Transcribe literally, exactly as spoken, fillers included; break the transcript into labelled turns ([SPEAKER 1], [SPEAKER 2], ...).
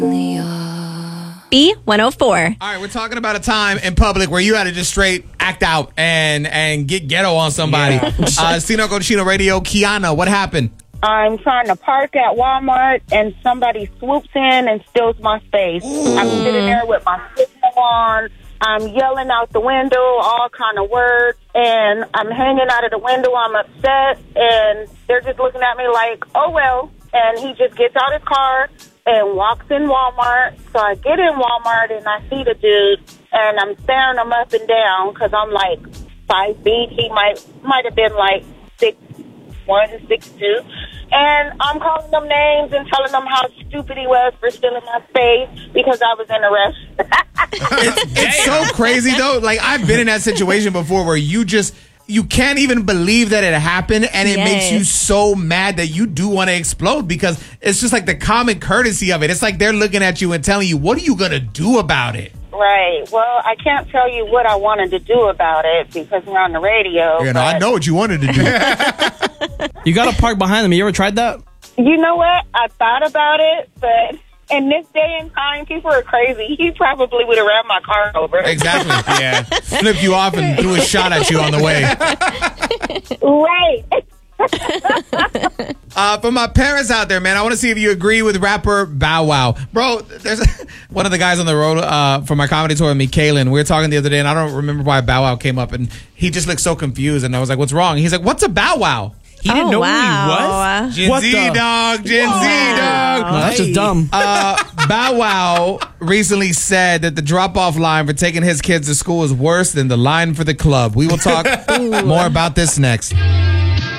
[SPEAKER 1] B one oh four.
[SPEAKER 2] All right, we're talking about a time in public where you had to just straight act out and and get ghetto on somebody. Yeah. uh, Sino Cochino Radio, Kiana, what happened?
[SPEAKER 3] I'm trying to park at Walmart, and somebody swoops in and steals my space. Ooh. I'm sitting there with my signal on. I'm yelling out the window, all kind of words, and I'm hanging out of the window. I'm upset, and they're just looking at me like, oh, well. And he just gets out his car and walks in Walmart. So I get in Walmart, and I see the dude, and I'm staring him up and down because I'm like five feet. He might might have been like six one, six two. And I'm calling them names and telling them how stupid he was for stealing my space because I was in a rush.
[SPEAKER 2] it's, it's so crazy, though. Like, I've been in that situation before where you just... You can't even believe that it happened, and it yes. makes you so mad that you do want to explode because it's just like the common courtesy of it. It's like they're looking at you and telling you, what are you going to do about it?
[SPEAKER 3] Right. Well, I can't tell you what I wanted to do about it because we're on the radio.
[SPEAKER 2] You know, I know what you wanted to do.
[SPEAKER 4] You got to park behind them. You ever tried that?
[SPEAKER 3] You know what? I thought about it, but... in this day and time, people are crazy. He probably would have ran my car over.
[SPEAKER 2] Exactly. Yeah. Flipped you off and threw a shot at you on the way.
[SPEAKER 3] Right.
[SPEAKER 2] uh, for my parents out there, man, I want to see if you agree with rapper Bow Wow. Bro, there's one of the guys on the road uh, for my comedy tour with me, Kalen. We were talking the other day, and I don't remember why Bow Wow came up, and he just looked so confused, and I was like, what's wrong? He's like, what's a Bow Wow?
[SPEAKER 4] He didn't
[SPEAKER 1] oh,
[SPEAKER 4] know
[SPEAKER 1] wow.
[SPEAKER 4] who he was?
[SPEAKER 2] Gen
[SPEAKER 4] what
[SPEAKER 2] Z,
[SPEAKER 4] the?
[SPEAKER 2] dog. Gen
[SPEAKER 4] Whoa.
[SPEAKER 2] Z, dog.
[SPEAKER 4] No, that's just dumb.
[SPEAKER 2] Uh, Bow Wow recently said that the drop-off line for taking his kids to school is worse than the line for the club. We will talk more about this next.